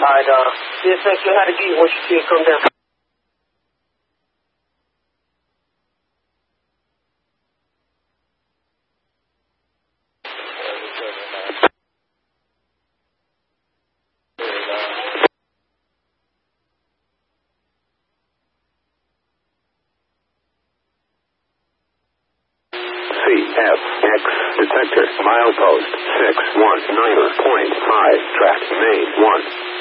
Alright, CSX, you know how to get once you see it come down. CFX detector, milepost 619.5, track main 1.